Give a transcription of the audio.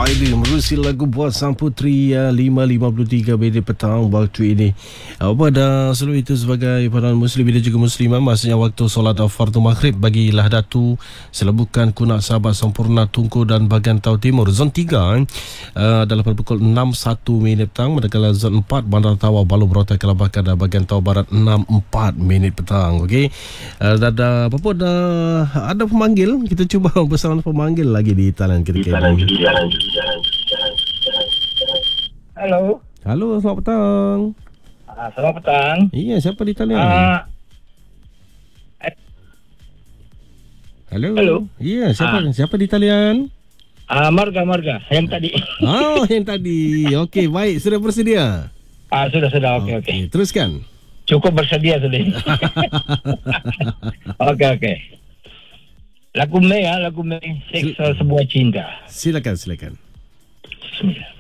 Spider menerusi lagu buat Sang Putri 5.53 minit petang waktu ini. Pada seluruh itu sebagai para muslim dan juga muslimah, masanya waktu solat fardu maghrib bagi Lahdatu, Selabukan, Kunak, Sabak, Sempurna, Tungku dan Bagantau Timur. Zon 3 adalah pada pukul 6.1 minit petang, manakala zon 4 Bandar Tawa, Balu, Berotai, Kelabakan dan Bagantau Barat 6.4 minit petang. Okey. Dan apa pun ada pemanggil, kita cuba bersama pemanggil lagi di talian kita. Halo. Halo, selamat petang. Selamat petang. Iya, siapa di talian? Halo. Iya, siapa di talian? Marga yang tadi. Oh, yang tadi. Okey, baik, sudah bersedia? Sudah. Okey. Teruskan. Cukup bersedia sudah. Okey. Lagu Mei, Seks Sebuah Cinta. Silakan. Bismillah.